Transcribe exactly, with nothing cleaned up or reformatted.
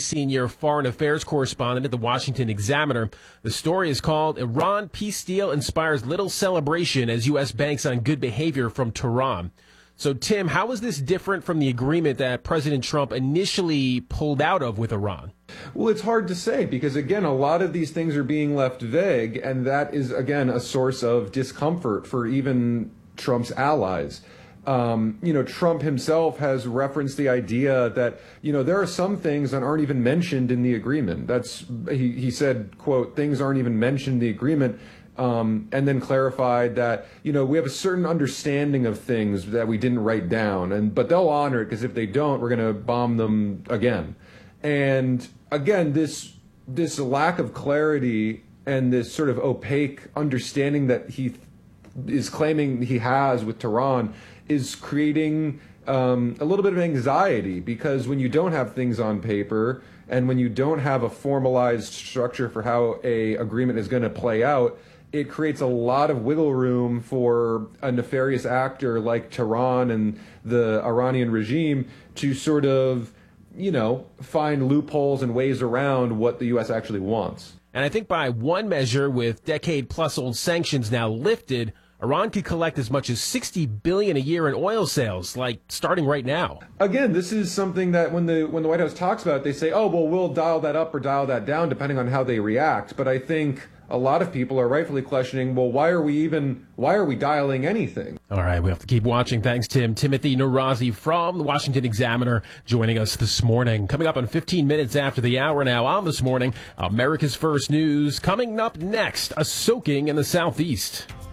senior foreign affairs correspondent at the Washington Examiner. The story is called Iran Peace Deal Inspires Little Celebration as U S Banks on Good Behavior from Tehran. So, Tim, how is this different from the agreement that President Trump initially pulled out of with Iran? Well, it's hard to say because, again, a lot of these things are being left vague, and that is, again, a source of discomfort for even Trump's allies. Um, you know, Trump himself has referenced the idea that, you know, there are some things that aren't even mentioned in the agreement. That's, he, he said, quote, things aren't even mentioned in the agreement. Um, and then clarified that, you know, we have a certain understanding of things that we didn't write down, and but they'll honor it because if they don't, we're going to bomb them again. And again, this this lack of clarity and this sort of opaque understanding that he is claiming he has with Tehran is creating um, a little bit of anxiety, because when you don't have things on paper and when you don't have a formalized structure for how a agreement is going to play out, it creates a lot of wiggle room for a nefarious actor like Tehran and the Iranian regime to sort of, you know, find loopholes and ways around what the U S actually wants. And I think by one measure, with decade-plus-old sanctions now lifted, Iran could collect as much as sixty billion dollars a year in oil sales, like starting right now. Again, this is something that when the when the White House talks about it, they say, oh, well, we'll dial that up or dial that down depending on how they react. But I think a lot of people are rightfully questioning, well, why are we even, why are we dialing anything? All right, we have to keep watching. Thanks, Tim. Timothy Narazi from the Washington Examiner joining us this morning. Coming up in fifteen minutes after the hour now on This Morning, America's First News. Coming up next, a soaking in the Southeast.